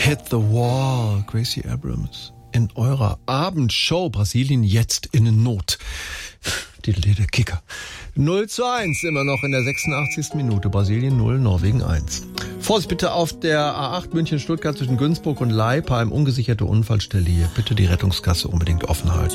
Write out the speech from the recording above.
Hit the Wall, Gracie Abrams. In eurer Abendshow Brasilien jetzt in Not. Der Kicker. 0:1 immer noch in der 86. Minute. Brasilien 0, Norwegen 1. Vorsicht bitte auf der A8 München-Stuttgart zwischen Günzburg und Leipheim. Ungesicherte Unfallstelle hier. Bitte die Rettungskasse unbedingt offen halten.